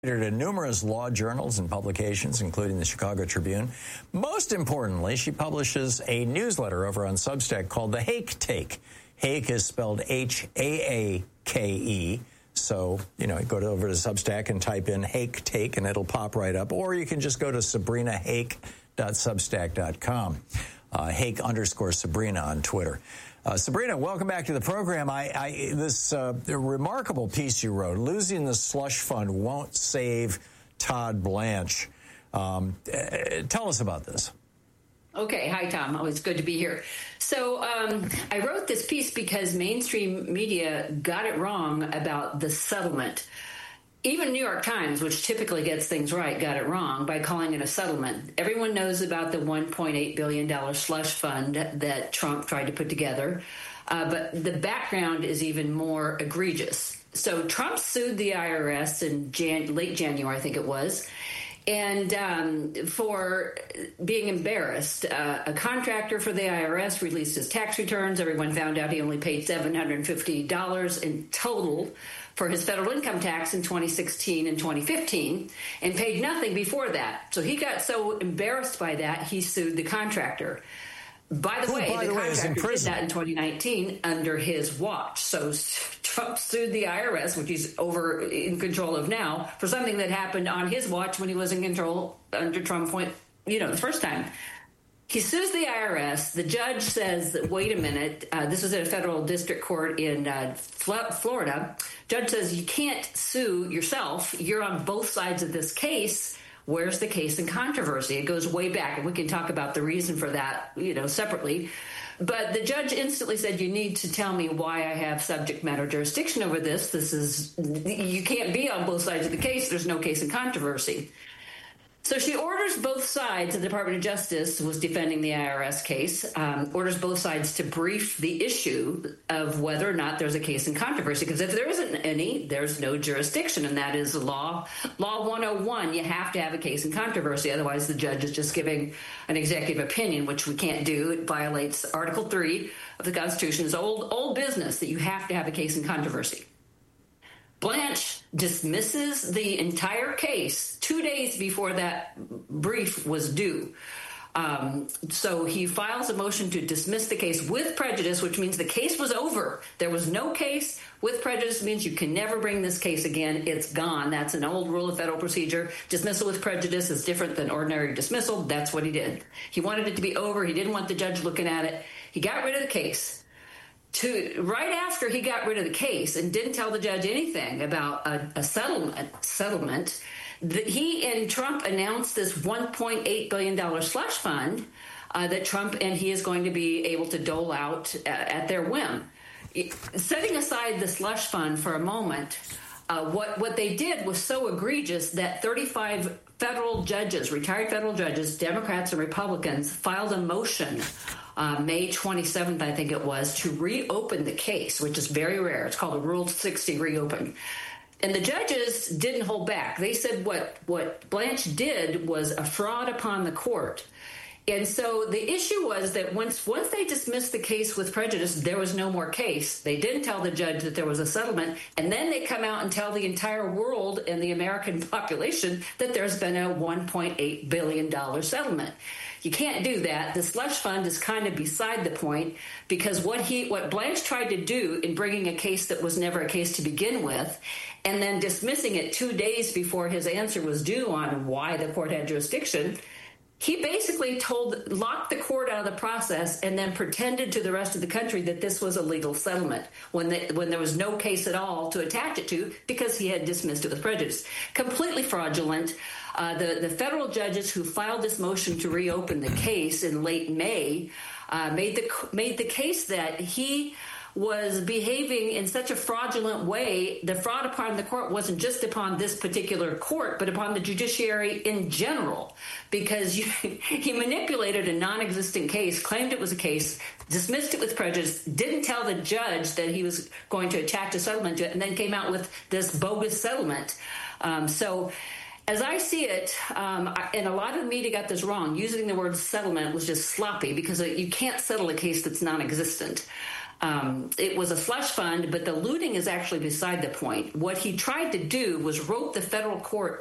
In numerous law journals and publications, including the Chicago Tribune. Most importantly, she publishes a newsletter over on Substack called The Hake Take. Hake is spelled H-A-A-K-E. So, go over to Substack and type in Hake Take and it'll pop right up. Or you can just go to sabrinahake.substack.com. Hake_Sabrina on Twitter. Sabrina, welcome back to the program. This remarkable piece you wrote, Losing the Slush Fund Won't Save Todd Blanche. Tell us about this. Okay. Hi, Tom. Always good to be here. So I wrote this piece because mainstream media got it wrong about the settlement. Even New York Times, which typically gets things right, got it wrong by calling it a settlement. Everyone knows about the $1.8 billion slush fund that Trump tried to put together. But the background is even more egregious. So Trump sued the IRS in late January, I think it was, and for being embarrassed. A contractor for the IRS released his tax returns. Everyone found out he only paid $750 in total for his federal income tax in 2016 and 2015 and paid nothing before that. So he got so embarrassed by that, he sued the contractor. By the way, the contractor did that in 2019 under his watch. So Trump sued the IRS, which he's in control of now, for something that happened on his watch when he was in control under Trump, the first time. He sues the IRS. The judge says, wait a minute, this was at a federal district court in Florida. Judge says, you can't sue yourself. You're on both sides of this case. Where's the case in controversy? It goes way back, and we can talk about the reason for that, separately. But the judge instantly said, you need to tell me why I have subject matter jurisdiction over this. You can't be on both sides of the case. There's no case in controversy. So she orders both sides. The Department of Justice was defending the IRS case, orders both sides to brief the issue of whether or not there's a case in controversy. Because if there isn't any, there's no jurisdiction. And that is law 101. You have to have a case in controversy. Otherwise, the judge is just giving an executive opinion, which we can't do. It violates Article 3 of the Constitution. It's old business that you have to have a case in controversy. Blanche dismisses the entire case 2 days before that brief was due. So he files a motion to dismiss the case with prejudice, which means the case was over. There was no case. With prejudice means you can never bring this case again. It's gone. That's an old rule of federal procedure. Dismissal with prejudice is different than ordinary dismissal. That's what he did. He wanted it to be over. He didn't want the judge looking at it. He got rid of the case. Right after he got rid of the case and didn't tell the judge anything about a settlement, he and Trump announced this $1.8 billion slush fund that Trump and he is going to be able to dole out at their whim. Setting aside the slush fund for a moment, what they did was so egregious that 35 federal judges, retired federal judges, Democrats and Republicans, filed a motion May 27th, I think it was, to reopen the case, which is very rare. It's called a Rule 60 reopen. And the judges didn't hold back. They said what Blanche did was a fraud upon the court. And so the issue was that once they dismissed the case with prejudice, there was no more case. They didn't tell the judge that there was a settlement. And then they come out and tell the entire world and the American population that there's been a $1.8 billion settlement. You can't do that. The slush fund is kind of beside the point, because what Blanche tried to do in bringing a case that was never a case to begin with, and then dismissing it 2 days before his answer was due on why the court had jurisdiction, he basically locked the court out of the process and then pretended to the rest of the country that this was a legal settlement when there was no case at all to attach it to, because he had dismissed it with prejudice. Completely fraudulent. The federal judges who filed this motion to reopen the case in late May made the case that he was behaving in such a fraudulent way. The fraud upon the court wasn't just upon this particular court, but upon the judiciary in general, because he manipulated a non-existent case, claimed it was a case, dismissed it with prejudice, didn't tell the judge that he was going to attach a settlement to it, and then came out with this bogus settlement. So As I see it, and a lot of the media got this wrong, using the word settlement was just sloppy because you can't settle a case that's non-existent. It was a slush fund, but the looting is actually beside the point. What he tried to do was rope the federal court